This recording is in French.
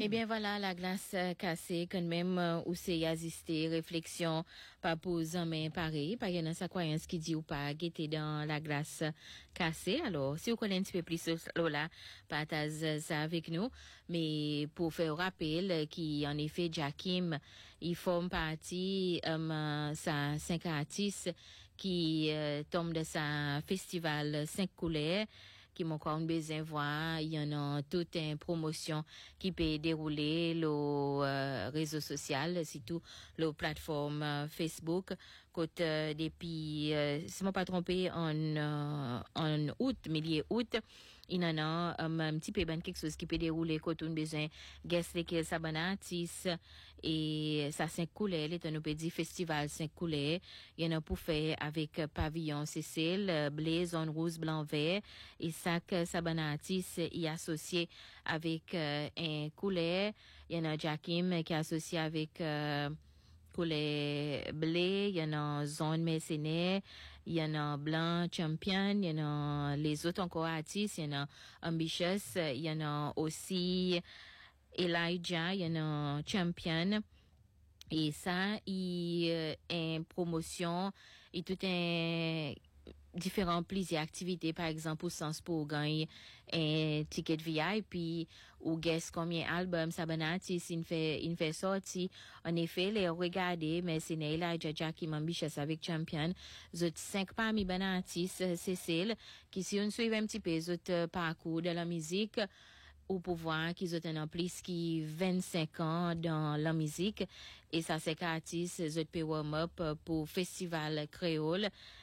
Eh bien voilà, la glace cassée, quand même, où c'est assister, réflexion, pas pour mais pareil, pas y en a sa croyance qui dit ou pas, guetter dans la glace cassée. Alors, si vous connaissez un petit peu plus sur Lola, partage ça avec nous. Mais pour faire rappel, qui en effet, Jakim, il forme partie, sa 5 artistes qui tombe de sa festival 5 couleurs qui m'ont encore besoin de voir, il y en a toute une promotion qui peut dérouler le réseau social, surtout le plateforme Facebook, côté depuis, si je ne pas trompé, en août, milieu-août, il y en a un petit peu quelque chose qui peut dérouler côté on besoin guest lesquels sabanatis et ça 5 couleurs, on peut dire festival 5 couleurs, il y en a pour faire avec pavillon Cécile, bleu, zone rouge, blanc, vert et sac sabanatis y associé avec un couleur, il y en a Jakim qui est associé avec couleur blé, il y en a zone mercenaire, il y en a blanc champion, il y en a les autres encore artistes, il y en a ambitious, il y en a aussi Elijah, il y en a champion. Et ça, il une promotion et tout un différents plaisirs activités par exemple au sens pour gagner un ticket VIP ou guess combien album Sabanati il fait sorti en effet les regarder mais c'est Neila Jaja qui m'ambitious avec Champion zot 5 parmi Banatis Cécile qui si on suit un petit peu zot parcours de la musique au pouvoir qu'ils ont en plus qui 25 ans dans la musique et ça c'est qu'artiste je peux warm up pour festival créole